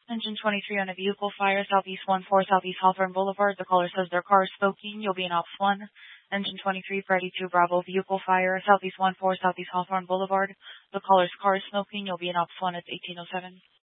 Engine 23 on a vehicle fire, Southeast 14 Southeast Hawthorne Boulevard. The caller says their car is smoking. You'll be in Ops 1. Engine 23, Freddy 2 Bravo, vehicle fire, Southeast 14 Southeast Hawthorne Boulevard. The caller's car is smoking. You'll be in Ops 1 at 1807.